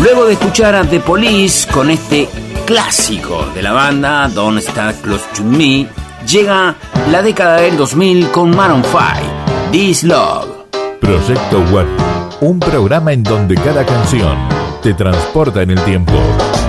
Luego de escuchar a The Police con este clásico de la banda, Don't Stand Close to Me, llega la década del 2000 con Maroon 5, This Love. Proyecto One, un programa en donde cada canción te transporta en el tiempo.